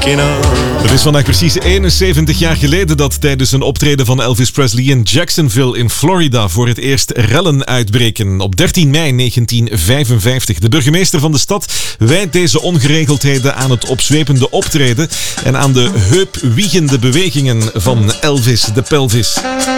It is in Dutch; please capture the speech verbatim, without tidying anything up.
Het is vandaag precies eenenzeventig jaar geleden dat tijdens een optreden van Elvis Presley in Jacksonville in Florida voor het eerst rellen uitbreken. Op dertien mei negentien vijfenvijftig. De burgemeester van de stad wijt deze ongeregeldheden aan het opzwepende optreden en aan de heupwiegende bewegingen van Elvis de Pelvis.